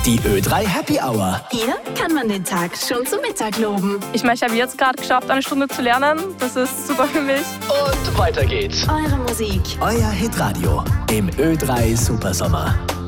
Die Ö3 Happy Hour. Hier kann man den Tag schon zu Mittag loben. Ich habe jetzt gerade geschafft, eine Stunde zu lernen. Das ist super für mich. Und weiter geht's. Eure Musik. Euer Hitradio im Ö3 Supersommer.